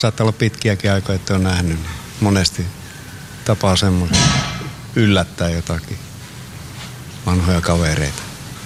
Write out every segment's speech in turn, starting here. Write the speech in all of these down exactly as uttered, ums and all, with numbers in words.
Saattaa olla pitkiäkin aikoja, että on nähnyt. Monesti tapaa semmoinen yllättää jotakin vanhoja kavereita.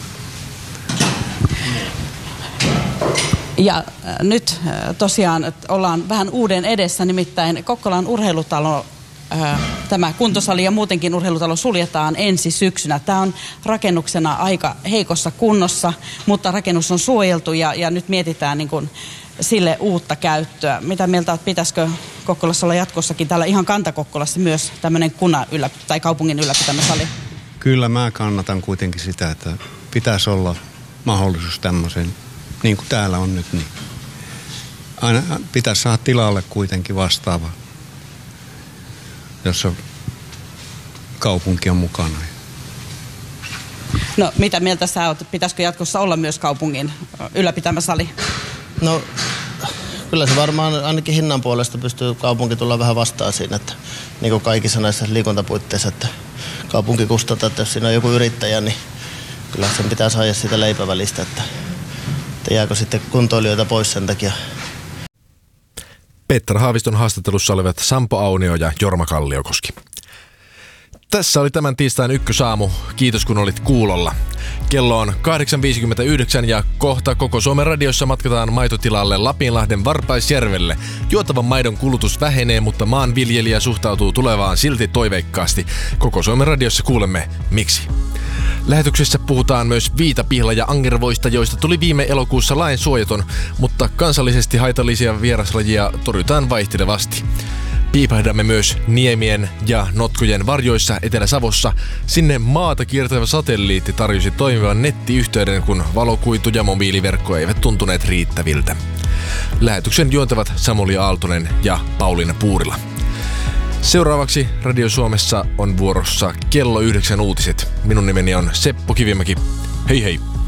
Ja nyt tosiaan ollaan vähän uuden edessä, nimittäin Kokkolan urheilutalo, tämä kuntosali ja muutenkin urheilutalo suljetaan ensi syksynä. Tämä on rakennuksena aika heikossa kunnossa, mutta rakennus on suojeltu ja, ja nyt mietitään niin kuin sille uutta käyttöä. Mitä mieltä olet, pitäisikö Kokkolassa olla jatkossakin, täällä ihan Kanta-Kokkolassa myös tämmöinen kunnan ylä, tai kaupungin ylläpitämä sali? Kyllä mä kannatan kuitenkin sitä, että pitäisi olla mahdollisuus tämmöisen, niin kuin täällä on nyt, niin aina pitäisi saada tilalle kuitenkin vastaava, jossa kaupunki on mukana. No mitä mieltä sä oot, pitäisikö jatkossa olla myös kaupungin ylläpitämä sali? No kyllä se varmaan ainakin hinnan puolesta pystyy kaupunki tulla vähän vastaan siinä, että niin kuin kaikissa näissä liikuntapuitteissa, että kaupunki kustantaa, että jos siinä on joku yrittäjä, niin kyllä sen pitää saada siitä leipävälistä, että, että jääkö sitten kuntoilijoita pois sen takia. Petra Haaviston haastattelussa olivat Sampo Aunio ja Jorma Kalliokoski. Tässä oli tämän tiistain ykkösaamu. Kiitos kun olit kuulolla. Kello on kahdeksan viisikymmentäyhdeksän ja kohta koko Suomen radiossa matkataan maitotilalle Lapinlahden Varpaisjärvelle. Juotavan maidon kulutus vähenee, mutta maanviljelijä suhtautuu tulevaan silti toiveikkaasti. Koko Suomen radiossa kuulemme miksi. Lähetyksessä puhutaan myös viitapihla- ja angervoista, joista tuli viime elokuussa lain suojaton, mutta kansallisesti haitallisia vieraslajia torjutaan vaihtelevasti. Piipahdamme myös niemien ja notkojen varjoissa Etelä-Savossa. Sinne maata kiertävä satelliitti tarjosi toimivan nettiyhteyden, kun valokuitu ja mobiiliverkko eivät tuntuneet riittäviltä. Lähetyksen juontavat Samuli Aaltonen ja Pauliina Puurila. Seuraavaksi Radio Suomessa on vuorossa kello yhdeksän uutiset. Minun nimeni on Seppo Kivimäki. Hei hei!